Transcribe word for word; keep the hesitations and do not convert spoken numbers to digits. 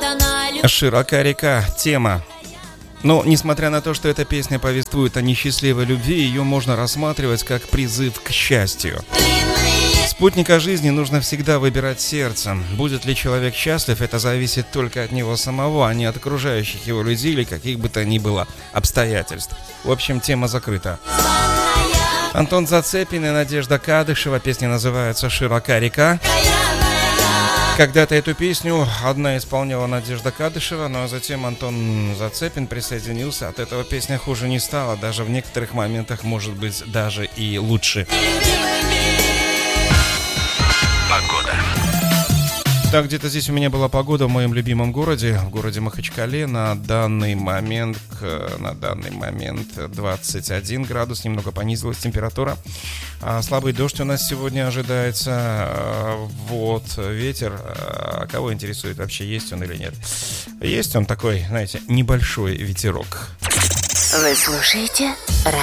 «Широка река» — тема. Но, несмотря на то, что эта песня повествует о несчастливой любви, ее можно рассматривать как призыв к счастью. Спутника жизни нужно всегда выбирать сердцем. Будет ли человек счастлив, это зависит только от него самого, а не от окружающих его людей или каких бы то ни было обстоятельств. В общем, тема закрыта. Антон Зацепин и Надежда Кадышева. Песня называется «Широка река». Когда-то эту песню одна исполняла Надежда Кадышева, ну а затем Антон Зацепин присоединился. От этого песня хуже не стала, даже в некоторых моментах, может быть, даже и лучше. Погода. Так, где-то здесь у меня была погода в моем любимом городе, в городе Махачкале. На данный момент, на данный момент двадцать один градус, немного понизилась температура. А слабый дождь у нас сегодня ожидается. Вот, ветер. А кого интересует вообще, есть он или нет? Есть он такой, знаете, небольшой ветерок. Вы слушаете